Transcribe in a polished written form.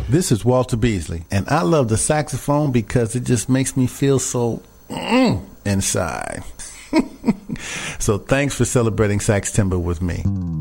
This is Walter Beasley, and I love the saxophone because it just makes me feel so inside. So thanks for celebrating sax timber with me.